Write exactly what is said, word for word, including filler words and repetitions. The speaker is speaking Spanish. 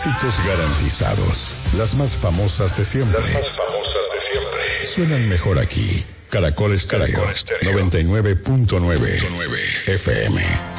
Éxitos garantizados. Las más famosas de siempre. Las más famosas de siempre. Suenan mejor aquí. Caracol Estéreo. noventa y nueve punto nueve F M.